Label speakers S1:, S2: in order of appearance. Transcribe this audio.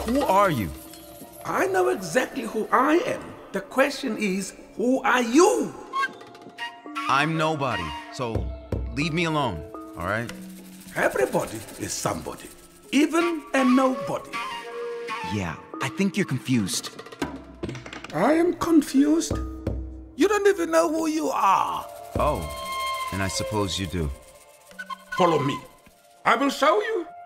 S1: Who are you?
S2: I know exactly who I am. The question is, who are you?
S1: I'm nobody, so leave me alone, all right?
S2: Everybody is somebody, even a nobody.
S3: Yeah, I think you're confused.
S2: I am confused. You don't even know who you are.
S1: Oh, and I suppose you do.
S2: Follow me. I will show you.